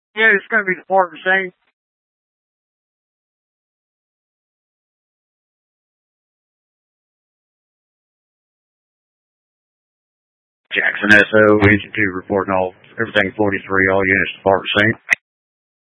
Yeah, it's going to be department scene. Jackson SO, Engine 2 reporting everything 43, all units department scene.